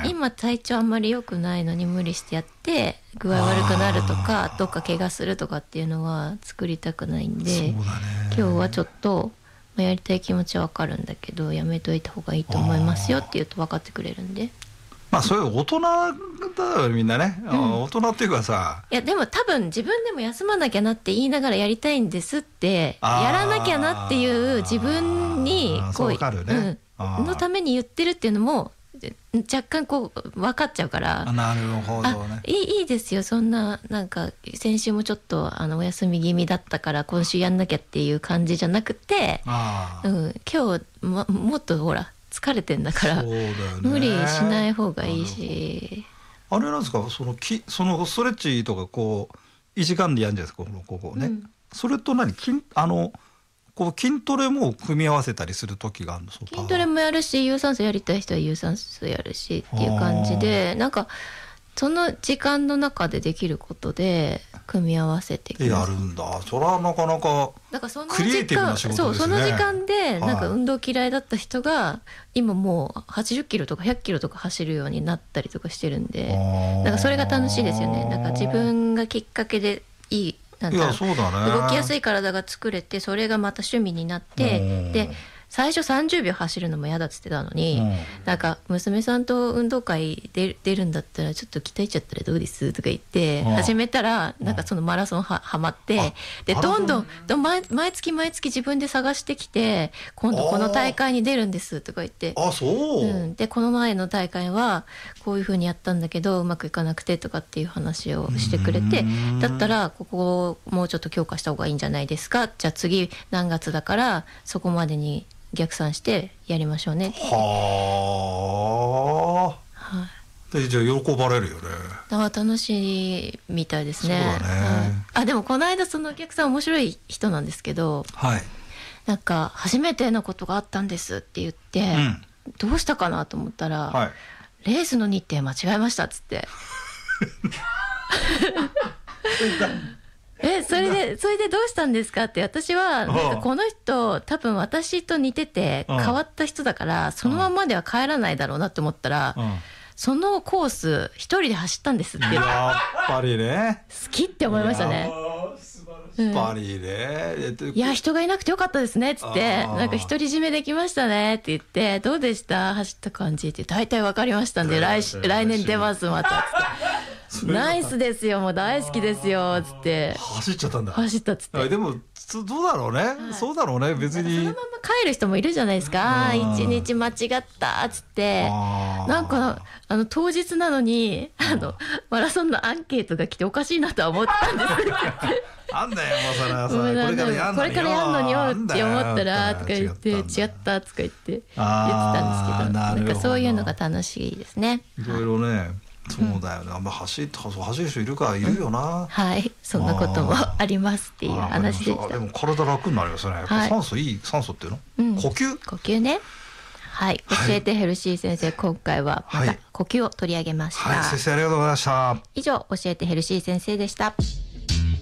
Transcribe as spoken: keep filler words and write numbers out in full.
今体調あんまり良くないのに無理してやって具合悪くなるとかどっか怪我するとかっていうのは作りたくないんで、 そうだね、 今日はちょっと、まあ、やりたい気持ちは分かるんだけどやめといた方がいいと思いますよって言うと分かってくれるんで。 まあそれ大人だよみんなね、うん、大人っていうかさ、 いやでも多分自分でも休まなきゃなって言いながらやりたいんですってやらなきゃなっていう自分にこう、ね、うん、のために言ってるっていうのも若干こう分かっちゃうから。 なるほどね。 いい、いいですよ、そんななんか先週もちょっとあのお休み気味だったから今週やんなきゃっていう感じじゃなくて、うん、今日、ま、もっとほら疲れてんだからそうだよね、 無理しない方がいいし。 あれなんですか、そのきそのストレッチとかこういちじかんでやるんじゃないですか、このここね、うん、それと何筋あのこう筋トレも組み合わせたりする時があるの？ 筋トレもやるし有酸素やりたい人は有酸素やるしっていう感じで、なんかその時間の中でできることで組み合わせてきます。 やるんだ。それはなかなかクリエイティブな仕事ですね。 そう、その時間でなんか運動嫌いだった人が今もうはちじゅっキロとかひゃっキロとか走るようになったりとかしてるんで、なんかそれが楽しいですよね。なんか自分がきっかけでいい、なんか動きやすい体が作れて、それがまた趣味になって、で最初さんじゅうびょう走るのも嫌だっつってたのに、うん、なんか娘さんと運動会で出るんだったらちょっと鍛えちゃったらどうですとか言って始めたら、なんかそのマラソンははまって、でどんどんどん毎毎月毎月自分で探してきて、今度この大会に出るんですとか言って、 あそう、 うん、でこの前の大会はこういう風にやったんだけどうまくいかなくてとかっていう話をしてくれて、だったらここをもうちょっと強化した方がいいんじゃないですか、じゃあ次何月だからそこまでに逆算してやりましょうねって。 はあ、はい、でじゃあ喜ばれるよね。 だから楽しいみたいですね。 そうだね、 はい、あでもこの間そのお客さん面白い人なんですけど、 はい、 なんか初めてのことがあったんですって言って、うん、どうしたかなと思ったら、はい、レースの日程間違えましたっつってえそれでそれでどうしたんですかって、私はなんかこの人多分私と似てて変わった人だからそのままでは帰らないだろうなって思ったら、そのコース一人で走ったんですって。 やっぱりね、 好きって思いましたね。 やっぱりね、 うん、いや人がいなくてよかったですねっつって、なんか独り占めできましたねって言って、どうでした走った感じって大体分かりましたんで、来来年出ますまたっつってナイスですよ、もう大好きですよっつって走っちゃったんだ。 走ったっつって。 でもどうだろうね、はい、そうだろうね、別にそのまま帰る人もいるじゃないですか。一日間違ったっつって、なんかあの当日なのにあのマラソンのアンケートが来ておかしいなとは思ってたんですあんだよもうそれはさ、これからやんのによこれからやんのによって思ったらとか言って違ったとか言って言ってたんですけど、なんかそういうのが楽しいですね。 いろいろね、そうだよね、あんま走って走る人いるからいるよな、うん、 はい、そんなこともありますっていう話でした。 でも体楽になりますね、はい、酸素いい、酸素っていうの、うん、呼吸呼吸ね。はい、教えてヘルシー先生、はい、今回はまた呼吸を取り上げました。 はい、先生ありがとうございました。 以上教えてヘルシー先生でした。